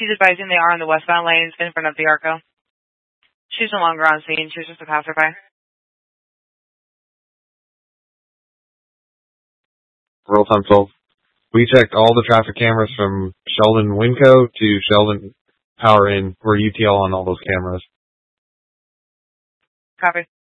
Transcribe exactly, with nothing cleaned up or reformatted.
She's advising they are on the westbound lanes in front of the ARCO. She's no longer on scene. She was just a passerby. Roll time twelve. We checked all the traffic cameras from Sheldon Winco to Sheldon Power Inn. We're U T L on all those cameras. Copy.